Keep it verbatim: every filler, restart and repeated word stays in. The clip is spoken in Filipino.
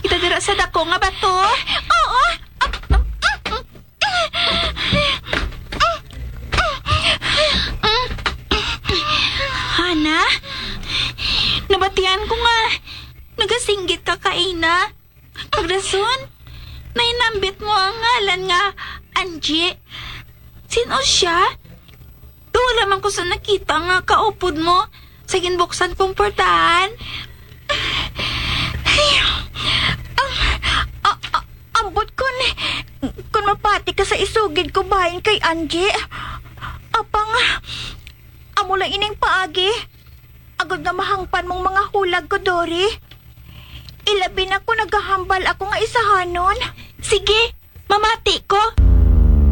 Itadira sa dako nga bato. Oo. Hana? Nabatian ko nga. Nagasinggit ka kaina. Pagdason, nainambit mo ang ngalan nga Angie. Sino siya? Tuwa lamang ko sa nakita nga kaupod mo sa ginbuksan kong portahan. Ah, ah, ambot ko ni. Kung mapati ka sa isugid ko bahin kay Angie. Apang, amo lang ining paagi. Agad nga mahangpan mong mga hulag ko, Dory. Ilabi na ko naghahambal ako nga isahanon. Sige,